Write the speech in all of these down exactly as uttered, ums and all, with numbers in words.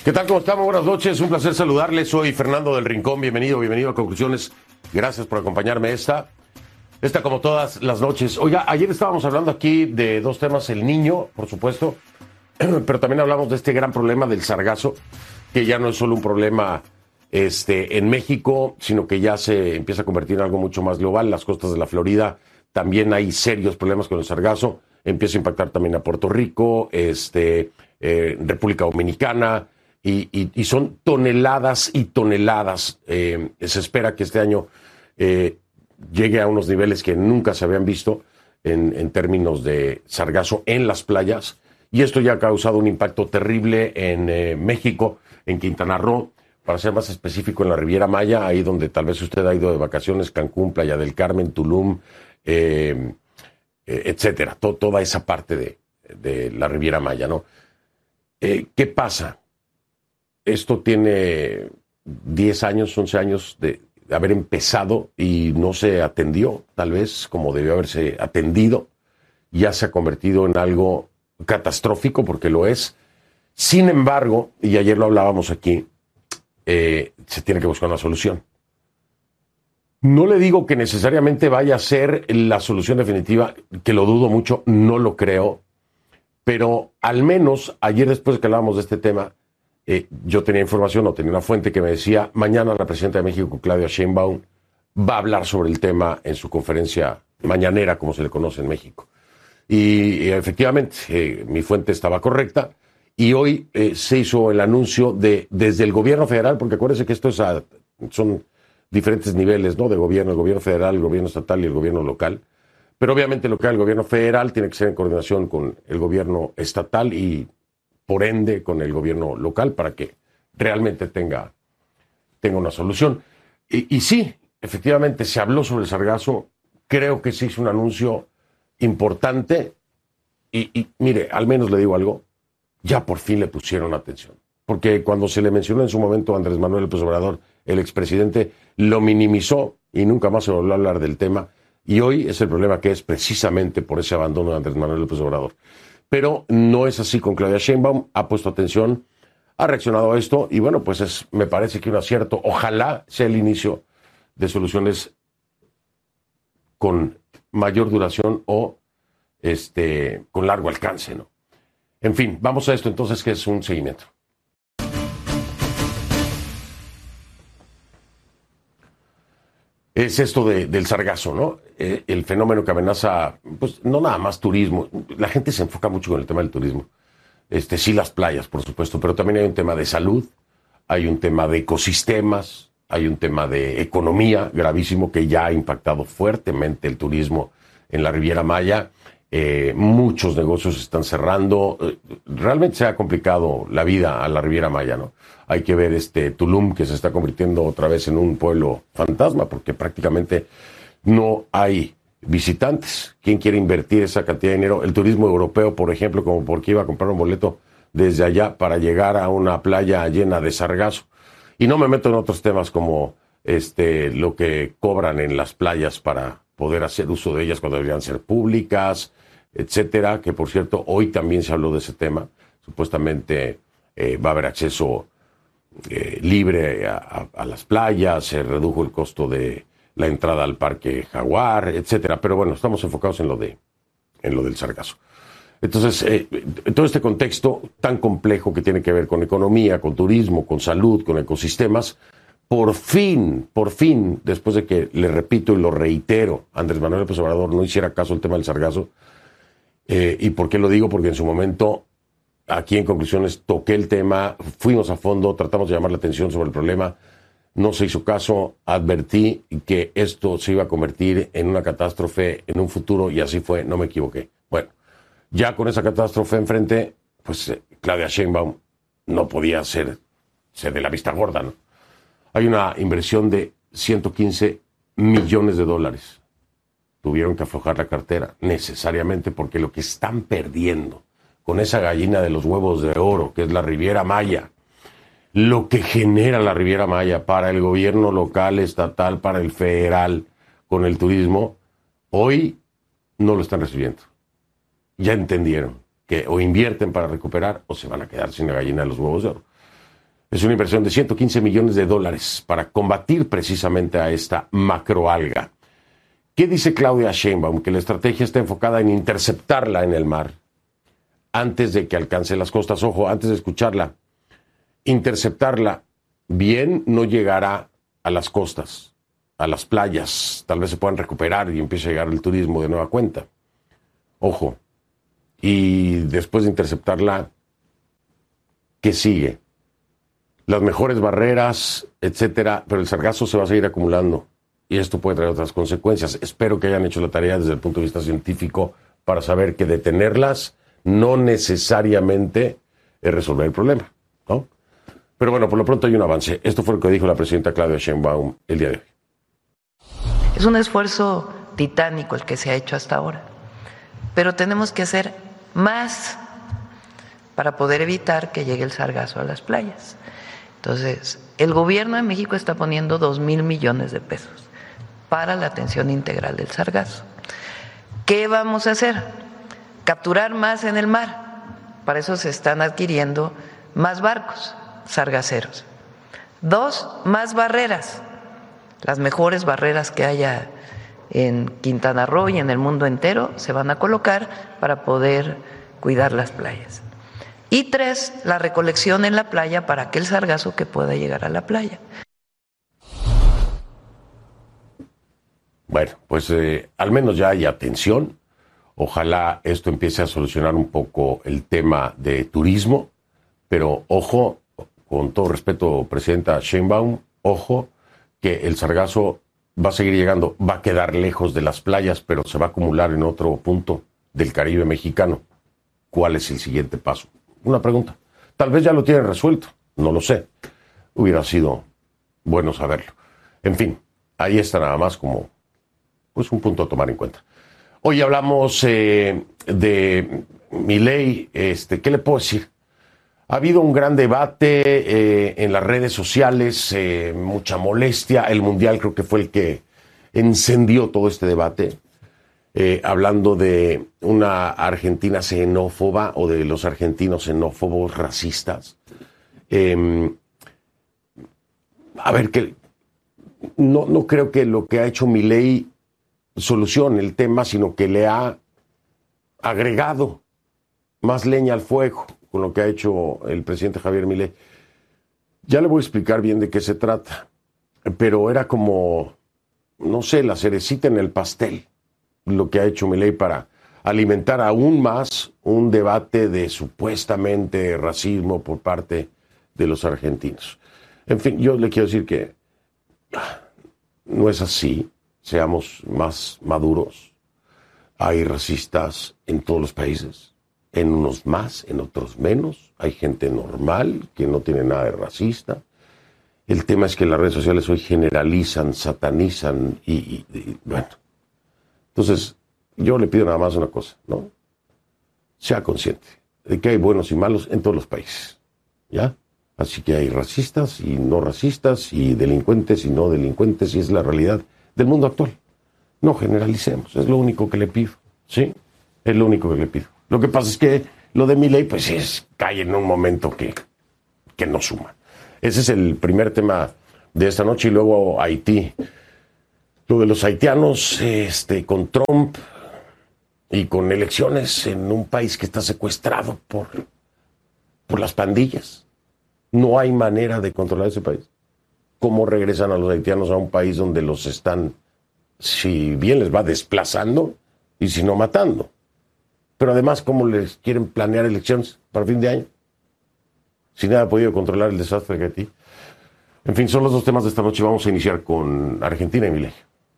¿Qué tal? ¿Cómo estamos? Buenas noches, un placer saludarles. Soy Fernando del Rincón, bienvenido, bienvenido a Conclusiones. Gracias por acompañarme esta, esta como todas las noches. Oiga, ayer estábamos hablando aquí de dos temas, el niño, por supuesto, pero también hablamos de este gran problema del sargazo, que ya no es solo un problema este, en México, sino que ya se empieza a convertir en algo mucho más global. Las costas de la Florida también hay serios problemas con el sargazo, empieza a impactar también a Puerto Rico, este, eh, República Dominicana. Y, y, y son toneladas y toneladas. Eh, se espera que este año eh, llegue a unos niveles que nunca se habían visto en, en términos de sargazo en las playas. Y esto ya ha causado un impacto terrible en eh, México, en Quintana Roo, para ser más específico en la Riviera Maya, ahí donde tal vez usted ha ido de vacaciones, Cancún, Playa del Carmen, Tulum, eh, eh, etcétera. To, toda esa parte de, de la Riviera Maya, ¿no? Eh, ¿Qué pasa? Esto tiene diez años, once años de haber empezado y no se atendió, tal vez, como debió haberse atendido. Ya se ha convertido en algo catastrófico, porque lo es. Sin embargo, y ayer lo hablábamos aquí, eh, se tiene que buscar una solución. No le digo que necesariamente vaya a ser la solución definitiva, que lo dudo mucho, no lo creo, pero al menos ayer, después de que hablábamos de este tema, Eh, yo tenía información o tenía una fuente que me decía, mañana la presidenta de México, Claudia Sheinbaum, va a hablar sobre el tema en su conferencia mañanera, como se le conoce en México. Y, y efectivamente, eh, mi fuente estaba correcta, y hoy eh, se hizo el anuncio de desde el gobierno federal, porque acuérdense que esto es a, son diferentes niveles, ¿no? De gobierno, el gobierno federal, el gobierno estatal y el gobierno local. Pero obviamente lo que haga el gobierno federal tiene que ser en coordinación con el gobierno estatal y por ende con el gobierno local para que realmente tenga, tenga una solución. Y, y sí, efectivamente se habló sobre el sargazo, creo que se hizo un anuncio importante y, y mire, al menos le digo algo, ya por fin le pusieron atención. Porque cuando se le mencionó en su momento a Andrés Manuel López Obrador, el expresidente, lo minimizó y nunca más se volvió a hablar del tema. Y hoy es el problema que es precisamente por ese abandono de Andrés Manuel López Obrador. Pero no es así con Claudia Sheinbaum, ha puesto atención, ha reaccionado a esto y bueno, pues es, me parece que un acierto. Ojalá sea el inicio de soluciones con mayor duración o este, con largo alcance, ¿no? En fin, vamos a esto entonces, que es un seguimiento. Es esto de, del sargazo, ¿no? Eh, el fenómeno que amenaza, pues no nada más turismo. La gente se enfoca mucho con el tema del turismo. Este, sí, las playas, por supuesto, pero también hay un tema de salud, hay un tema de ecosistemas, hay un tema de economía gravísimo que ya ha impactado fuertemente el turismo en la Riviera Maya. Eh, muchos negocios están cerrando. Eh, realmente se ha complicado la vida a la Riviera Maya, ¿no? Hay que ver este Tulum, que se está convirtiendo otra vez en un pueblo fantasma, porque prácticamente no hay visitantes. ¿Quién quiere invertir esa cantidad de dinero? El turismo europeo, por ejemplo, como porque iba a comprar un boleto desde allá para llegar a una playa llena de sargazo. Y no me meto en otros temas como este lo que cobran en las playas para poder hacer uso de ellas cuando deberían ser públicas, etcétera, que por cierto, hoy también se habló de ese tema. Supuestamente eh, va a haber acceso eh, libre a, a, a las playas, se redujo el costo de la entrada al Parque Jaguar, etcétera. Pero bueno, estamos enfocados en lo de en lo del sargazo. Entonces, eh, todo este contexto tan complejo que tiene que ver con economía, con turismo, con salud, con ecosistemas, por fin, por fin, después de que, le repito y lo reitero, Andrés Manuel López Obrador no hiciera caso al tema del sargazo. Eh, ¿Y por qué lo digo? Porque en su momento, aquí en Conclusiones, toqué el tema, fuimos a fondo, tratamos de llamar la atención sobre el problema, no se hizo caso, advertí que esto se iba a convertir en una catástrofe en un futuro y así fue, no me equivoqué. Bueno, ya con esa catástrofe enfrente, pues eh, Claudia Sheinbaum no podía ser, ser de la vista gorda, ¿no? Hay una inversión de ciento quince millones de dólares. Tuvieron que aflojar la cartera, necesariamente, porque lo que están perdiendo con esa gallina de los huevos de oro, que es la Riviera Maya, lo que genera la Riviera Maya para el gobierno local, estatal, para el federal, con el turismo, hoy no lo están recibiendo. Ya entendieron que o invierten para recuperar o se van a quedar sin la gallina de los huevos de oro. Es una inversión de ciento quince millones de dólares para combatir precisamente a esta macroalga. ¿Qué dice Claudia Sheinbaum? Que la estrategia está enfocada en interceptarla en el mar antes de que alcance las costas. Ojo, antes de escucharla, interceptarla bien no llegará a las costas, a las playas. Tal vez se puedan recuperar y empiece a llegar el turismo de nueva cuenta. Ojo. Y después de interceptarla, ¿qué sigue? Las mejores barreras, etcétera, pero el sargazo se va a seguir acumulando y esto puede traer otras consecuencias. Espero que hayan hecho la tarea desde el punto de vista científico para saber que detenerlas no necesariamente es resolver el problema, ¿no? Pero bueno, por lo pronto hay un avance. Esto fue lo que dijo la presidenta Claudia Sheinbaum el día de hoy. Es un esfuerzo titánico el que se ha hecho hasta ahora, pero tenemos que hacer más para poder evitar que llegue el sargazo a las playas. Entonces, el gobierno de México está poniendo dos mil millones de pesos para la atención integral del sargazo. ¿Qué vamos a hacer? Capturar más en el mar. Para eso se están adquiriendo más barcos sargaceros. Dos, más barreras. Las mejores barreras que haya en Quintana Roo y en el mundo entero se van a colocar para poder cuidar las playas. Y tres, la recolección en la playa para aquel sargazo que pueda llegar a la playa. Bueno, pues eh, al menos ya hay atención. Ojalá esto empiece a solucionar un poco el tema de turismo. Pero ojo, con todo respeto, presidenta Sheinbaum, ojo, que el sargazo va a seguir llegando, va a quedar lejos de las playas, pero se va a acumular en otro punto del Caribe mexicano. ¿Cuál es el siguiente paso? Una pregunta. Tal vez ya lo tienen resuelto, no lo sé. Hubiera sido bueno saberlo. En fin, ahí está nada más como pues un punto a tomar en cuenta. Hoy hablamos eh, de Milei. Este, ¿qué le puedo decir? Ha habido un gran debate eh, en las redes sociales, eh, mucha molestia. El Mundial creo que fue el que encendió todo este debate. Eh, hablando de una Argentina xenófoba o de los argentinos xenófobos racistas. Eh, a ver, que no, no creo que lo que ha hecho Milei solucione el tema, sino que le ha agregado más leña al fuego con lo que ha hecho el presidente Javier Milei. Ya le voy a explicar bien de qué se trata, pero era como, no sé, la cerecita en el pastel, lo que ha hecho Milei para alimentar aún más un debate de supuestamente racismo por parte de los argentinos. En fin, yo le quiero decir que no es así, seamos más maduros. Hay racistas en todos los países, en unos más, en otros menos. Hay gente normal que no tiene nada de racista. El tema es que las redes sociales hoy generalizan, satanizan y, y, y bueno. Entonces, yo le pido nada más una cosa, ¿no? Sea consciente de que hay buenos y malos en todos los países, ¿ya? Así que hay racistas y no racistas, y delincuentes y no delincuentes, y es la realidad del mundo actual. No generalicemos, es lo único que le pido, ¿sí? Es lo único que le pido. Lo que pasa es que lo de Milei, pues es, cae en un momento que, que no suma. Ese es el primer tema de esta noche, y luego Haití. Lo de los haitianos, este, con Trump y con elecciones en un país que está secuestrado por, por las pandillas. No hay manera de controlar ese país. ¿Cómo regresan a los haitianos a un país donde los están, si bien les va desplazando y si no matando? Pero además, ¿cómo les quieren planear elecciones para fin de año? Si nada ha podido controlar el desastre de Haití. En fin, son los dos temas de esta noche. Vamos a iniciar con Argentina y Milei.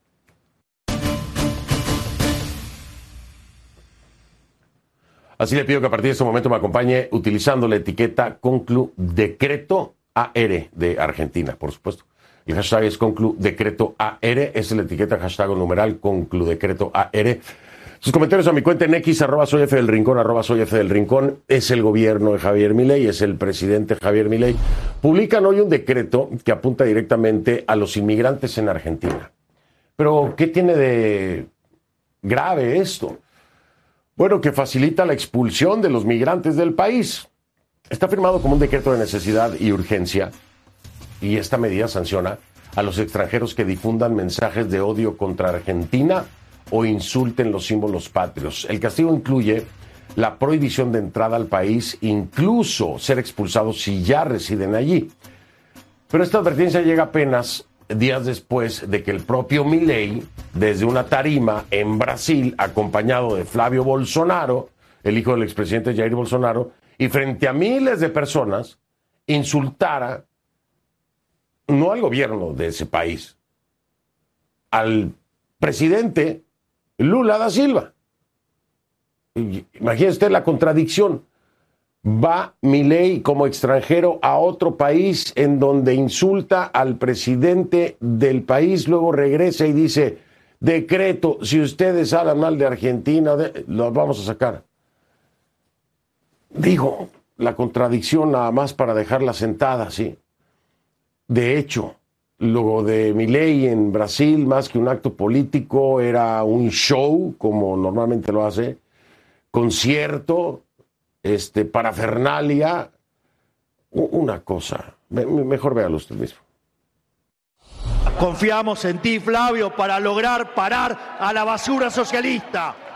Así le pido que a partir de este momento me acompañe utilizando la etiqueta Conclu Decreto A R de Argentina, por supuesto. El hashtag es Conclu Decreto A R, esa es la etiqueta, hashtag numeral Conclu Decreto A R. Sus comentarios a mi cuenta en X, arroba soy F del Rincón, arroba soy F del Rincón. Es el gobierno de Javier Milei, es el presidente Javier Milei. Publican hoy un decreto que apunta directamente a los inmigrantes en Argentina. Pero, ¿qué tiene de grave esto? Bueno, que facilita la expulsión de los migrantes del país. Está firmado como un decreto de necesidad y urgencia, y esta medida sanciona a los extranjeros que difundan mensajes de odio contra Argentina o insulten los símbolos patrios. El castigo incluye la prohibición de entrada al país, incluso ser expulsados si ya residen allí. Pero esta advertencia llega apenas días después de que el propio Milei, desde una tarima en Brasil, acompañado de Flavio Bolsonaro, el hijo del expresidente Jair Bolsonaro, y frente a miles de personas, insultara no al gobierno de ese país, al presidente Lula da Silva. Imagínese usted la contradicción. Va Milei como extranjero a otro país en donde insulta al presidente del país, luego regresa y dice, decreto, si ustedes hablan mal de Argentina, de, los vamos a sacar. Digo, la contradicción nada más para dejarla sentada, ¿sí? De hecho, lo de Milei en Brasil, más que un acto político, era un show, como normalmente lo hace, concierto, este, parafernalia, una cosa. Mejor véalo usted mismo. Confiamos en ti, Flavio, para lograr parar a la basura socialista.